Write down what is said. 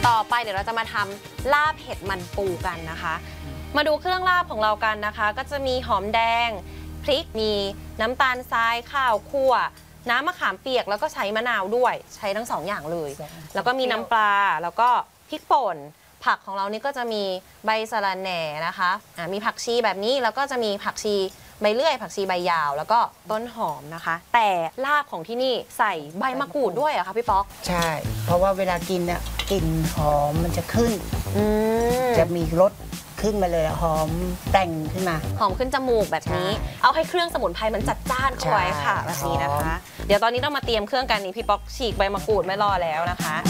ต่อไปเดี๋ยวเราจะมาทำลาบเห็ดมันปูกันนะคะมาดูเครื่องลาบของเรากันนะคะก็จะมีหอมแดงพริกมีน้ำตาลทรายข้าวคั่วน้ำมะขามเปียกแล้วก็ใช้มะนาวด้วยใช้ทั้ง2 อย่างเลยแล้วก็มีน้ำปลาแล้วก็พริกป่นผักของเรานี่ก็จะมีใบสะระแหน่นะคะมีผักชีแบบนี้แล้วก็จะมีผักชีใบเลื่อยผักชีใบยาวแล้วก็ต้นหอมนะคะแต่ลาบของที่นี่ใส่ใบมะกรูดด้วยเหรอคะพี่ป๊อกใช่เพราะว่าเวลากินเนี่ยกลิ่นหอมมันจะขึ้นจะมีรสขึ้นมาเลยหอมแต่งขึ้นมาหอมขึ้นจมูกแบบนี้เอาให้เครื่องสมุนไพรมันจัดจ้านเข้าไว้ค่ะแบบนี้นะคะเดี๋ยวตอนนี้ต้องมาเตรียมเครื่องกันนี่พี่ป๊อกฉีกใบมะกรูดไม่รอแล้วนะคะ